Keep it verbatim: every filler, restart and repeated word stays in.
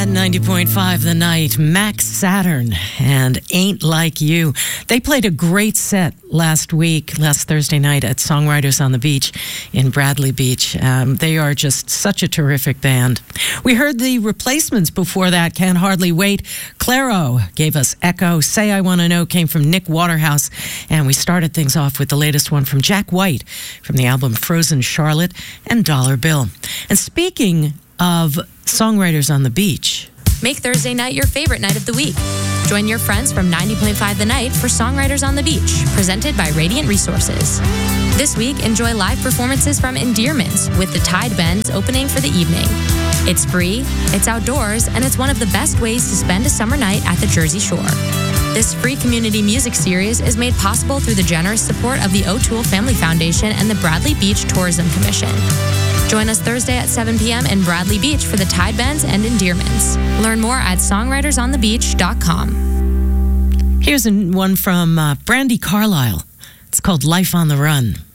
ninety point five The Night, Max Saturn and Ain't Like You. They played a great set last week, last Thursday night at Songwriters on the Beach in Bradley Beach. Um, they are just such a terrific band. We heard the Replacements before that, Can't Hardly Wait. Clairo gave us Echo. Say I Want to Know came from Nick Waterhouse. And we started things off with the latest one from Jack White from the album Frozen Charlotte and Dollar Bill. And speaking of Songwriters on the Beach, make Thursday night your favorite night of the week. Join your friends from ninety point five The Night for Songwriters on the Beach, presented by Radiant Resources. This week, enjoy live performances from Endearments, with the Tide Bends opening for the evening. It's free, it's outdoors, and it's one of the best ways to spend a summer night at the Jersey Shore. This free community music series is made possible through the generous support of the O'Toole Family Foundation and the Bradley Beach Tourism Commission. Join us Thursday at seven p.m. in Bradley Beach for the Tide Bends and Endearments. Learn more at songwriters on the beach dot com. Here's one from uh, Brandi Carlile. It's called Life on the Run.